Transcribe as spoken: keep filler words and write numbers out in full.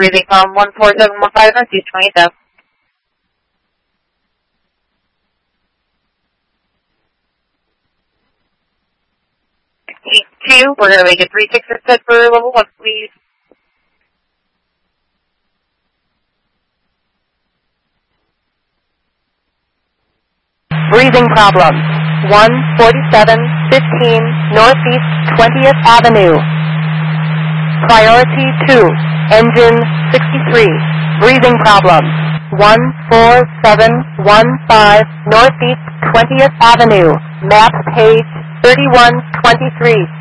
Breathing from one four seven one five Northeast twentieth Ave. eight two, we're going to make it three six six set for level one, please. Breathing problem. one forty-seven fifteen Northeast twentieth Avenue. Priority two, engine sixty-three. Breathing problem. one four seven one five Northeast twentieth Avenue. Map page thirty-one twenty-three.